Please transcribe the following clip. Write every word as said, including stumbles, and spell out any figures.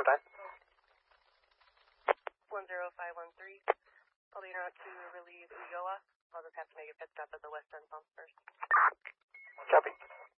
time. one zero five one three. I'll be en route to relieve Ulloa. I'll just have to make a pit stop at the west end pump first. Copy.